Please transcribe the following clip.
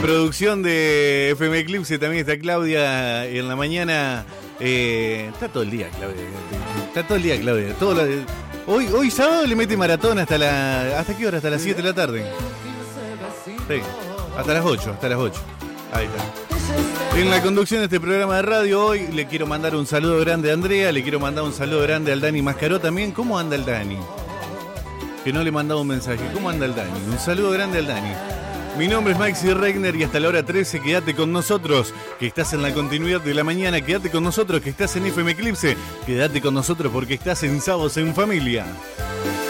Producción de FM Eclipse, también está Claudia en la mañana. Está todo el día, Claudia. Está todo el día, Claudia. Hoy sábado le mete maratón ¿hasta qué hora? Hasta las 7 de la tarde. Sí, hasta las 8. Ahí está. En la conducción de este programa de radio hoy le quiero mandar un saludo grande a Andrea, le quiero mandar un saludo grande al Dani Mascaró también. ¿Cómo anda el Dani? Que no le mandaba un mensaje. ¿Cómo anda el Dani? Un saludo grande al Dani. Mi nombre es Maxi Regner y hasta la hora 13 quédate con nosotros, que estás en la continuidad de la mañana, quédate con nosotros, que estás en FM Eclipse, quédate con nosotros porque estás en Sábados en Familia.